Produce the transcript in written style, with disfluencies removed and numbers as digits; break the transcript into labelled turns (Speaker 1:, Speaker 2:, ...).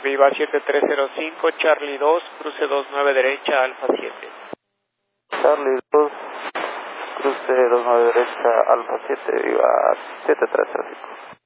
Speaker 1: Viva 7305, Charlie 2, cruce 29 derecha, Alfa 7.
Speaker 2: Charlie 2, cruce 29 derecha, Alfa 7, Viva 7305.